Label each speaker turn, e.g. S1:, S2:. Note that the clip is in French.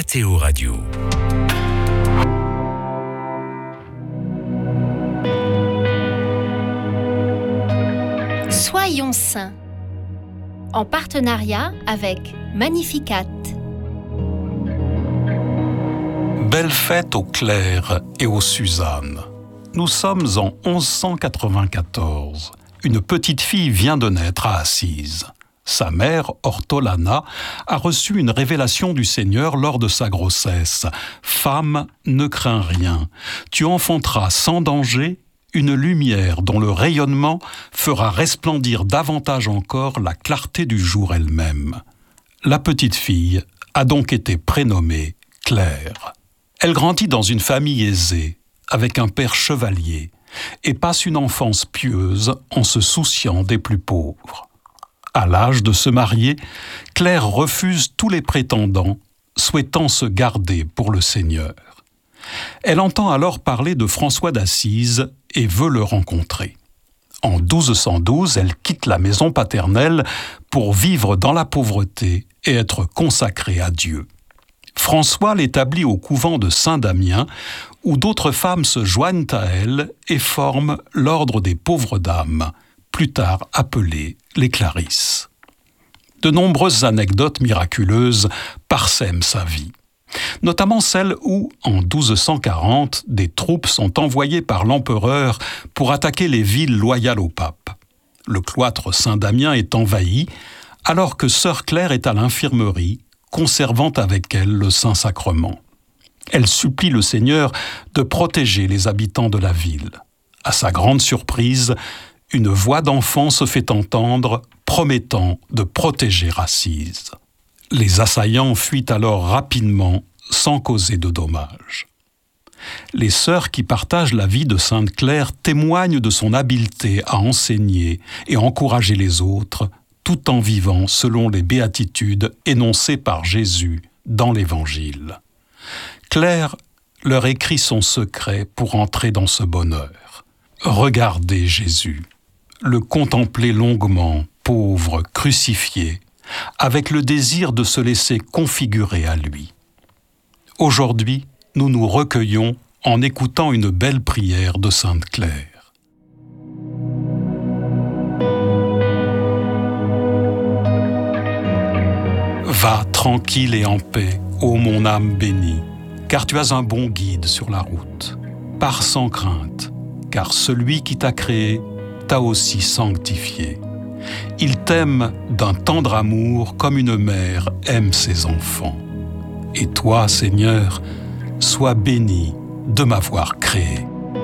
S1: RTO Radio.
S2: Soyons saints, en partenariat avec Magnificat.
S3: Belle fête aux Claire et aux Suzanne. Nous sommes en 1194. Une petite fille vient de naître à Assise. Sa mère, Ortolana, a reçu une révélation du Seigneur lors de sa grossesse. « Femme, ne crains rien. Tu enfanteras sans danger une lumière dont le rayonnement fera resplendir davantage encore la clarté du jour elle-même. » La petite fille a donc été prénommée Claire. Elle grandit dans une famille aisée, avec un père chevalier, et passe une enfance pieuse en se souciant des plus pauvres. À l'âge de se marier, Claire refuse tous les prétendants, souhaitant se garder pour le Seigneur. Elle entend alors parler de François d'Assise et veut le rencontrer. En 1212, elle quitte la maison paternelle pour vivre dans la pauvreté et être consacrée à Dieu. François l'établit au couvent de Saint-Damien, où d'autres femmes se joignent à elle et forment l'ordre des pauvres dames, plus tard appelées les Clarisses. De nombreuses anecdotes miraculeuses parsèment sa vie, notamment celle où, en 1240, des troupes sont envoyées par l'empereur pour attaquer les villes loyales au pape. Le cloître Saint-Damien est envahi, alors que sœur Claire est à l'infirmerie, conservant avec elle le Saint-Sacrement. Elle supplie le Seigneur de protéger les habitants de la ville. À sa grande surprise, une voix d'enfant se fait entendre, promettant de protéger Assise. Les assaillants fuient alors rapidement, sans causer de dommages. Les sœurs qui partagent la vie de Sainte Claire témoignent de son habileté à enseigner et encourager les autres, tout en vivant selon les béatitudes énoncées par Jésus dans l'Évangile. Claire leur écrit son secret pour entrer dans ce bonheur. Regardez Jésus, le contempler longuement, pauvre, crucifié, avec le désir de se laisser configurer à lui. Aujourd'hui, nous nous recueillons en écoutant une belle prière de Sainte Claire. Va tranquille et en paix, ô mon âme bénie, car tu as un bon guide sur la route. Pars sans crainte, car celui qui t'a créé t'a aussi sanctifié. Il t'aime d'un tendre amour comme une mère aime ses enfants. Et toi, Seigneur, sois béni de m'avoir créé.